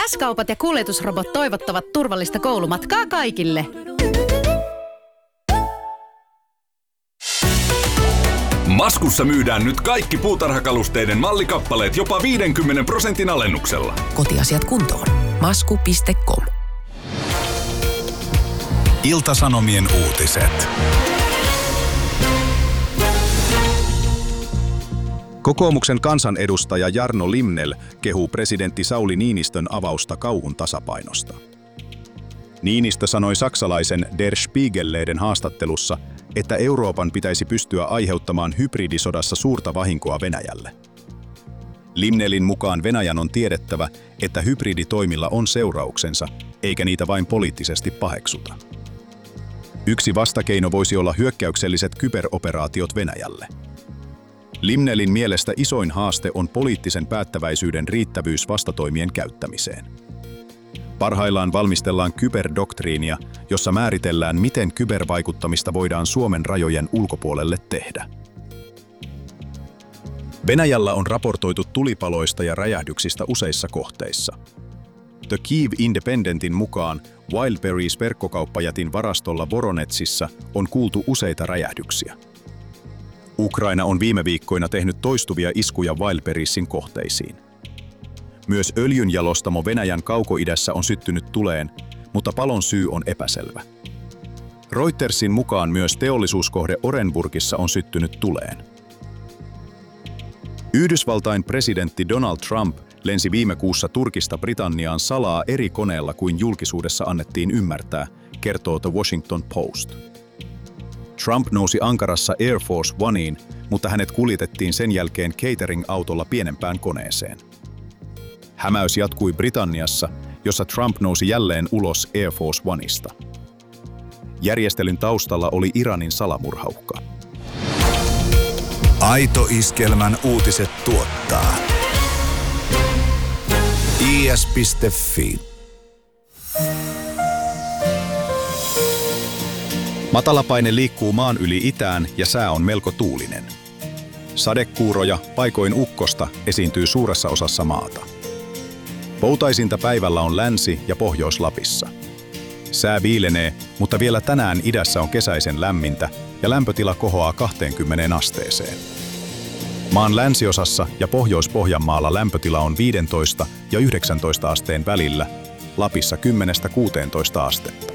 S-kaupat ja kuljetusrobot toivottavat turvallista koulumatkaa kaikille. Maskussa myydään nyt kaikki puutarhakalusteiden mallikappaleet jopa 50% alennuksella. Kotiasiat kuntoon. Masku.com. Ilta-Sanomien uutiset. Kokoomuksen kansanedustaja Jarno Limnell kehuu presidentti Sauli Niinistön avausta kauhun tasapainosta. Niinistö sanoi saksalaisen Der Spiegel-lehden haastattelussa, että Euroopan pitäisi pystyä aiheuttamaan hybridisodassa suurta vahinkoa Venäjälle. Limnellin mukaan Venäjän on tiedettävä, että hybriditoimilla on seurauksensa, eikä niitä vain poliittisesti paheksuta. Yksi vastakeino voisi olla hyökkäykselliset kyberoperaatiot Venäjälle. Limnellin mielestä isoin haaste on poliittisen päättäväisyyden riittävyys vastatoimien käyttämiseen. Parhaillaan valmistellaan kyberdoktriinia, jossa määritellään, miten kybervaikuttamista voidaan Suomen rajojen ulkopuolelle tehdä. Venäjällä on raportoitu tulipaloista ja räjähdyksistä useissa kohteissa. The Kyiv Independentin mukaan Wildberries-verkkokauppajätin varastolla Voronetsissa on kuultu useita räjähdyksiä. Ukraina on viime viikkoina tehnyt toistuvia iskuja Wildberriesin kohteisiin. Myös öljynjalostamo Venäjän kaukoidässä on syttynyt tuleen, mutta palon syy on epäselvä. Reutersin mukaan myös teollisuuskohde Orenburgissa on syttynyt tuleen. Yhdysvaltain presidentti Donald Trump lensi viime kuussa Turkista Britanniaan salaa eri koneella kuin julkisuudessa annettiin ymmärtää, kertoo The Washington Post. Trump nousi Ankarassa Air Force Oneen, mutta hänet kuljetettiin sen jälkeen catering-autolla pienempään koneeseen. Hämäys jatkui Britanniassa, jossa Trump nousi jälleen ulos Air Force Oneista. Järjestelyn taustalla oli Iranin salamurhauhka. Aito Iskelmän uutiset tuottaa is.fi. Matalapaine liikkuu maan yli itään ja sää on melko tuulinen. Sadekuuroja, paikoin ukkosta, esiintyy suuressa osassa maata. Poutaisinta päivällä on Länsi- ja Pohjois-Lapissa. Sää viilenee, mutta vielä tänään idässä on kesäisen lämmintä ja lämpötila kohoaa 20 asteeseen. Maan länsiosassa ja Pohjois-Pohjanmaalla lämpötila on 15 ja 19 asteen välillä, Lapissa 10–16 astetta.